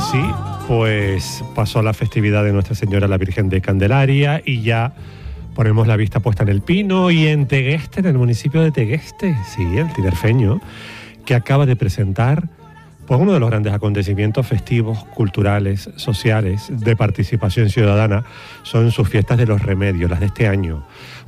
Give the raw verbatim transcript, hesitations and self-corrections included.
Pues sí, pues pasó la festividad de Nuestra Señora la Virgen de Candelaria y ya ponemos la vista puesta en el Pino y en Tegueste, en el municipio de Tegueste, sí, el tinerfeño, que acaba de presentar pues, uno de los grandes acontecimientos festivos, culturales, sociales, de participación ciudadana, son sus fiestas de los remedios, las de este año.